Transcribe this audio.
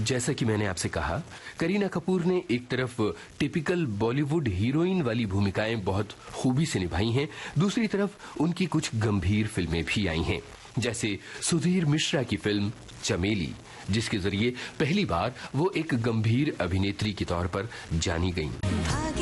जैसा कि मैंने आपसे कहा, करीना कपूर ने एक तरफ टिपिकल बॉलीवुड हीरोइन वाली भूमिकाएं बहुत खूबी से निभाई हैं, दूसरी तरफ उनकी कुछ गंभीर फिल्में भी आई हैं, जैसे सुधीर मिश्रा की फिल्म चमेली, जिसके जरिए पहली बार वो एक गंभीर अभिनेत्री के तौर पर जानी गईं।